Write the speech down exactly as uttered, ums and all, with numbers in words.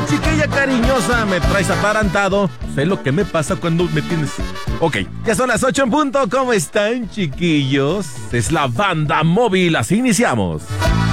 Chiquilla cariñosa, me traes atarantado. Sé lo que me pasa cuando me tienes... Ok, ya son las ocho en punto. ¿Cómo están, chiquillos? Es la Banda Móvil, así iniciamos.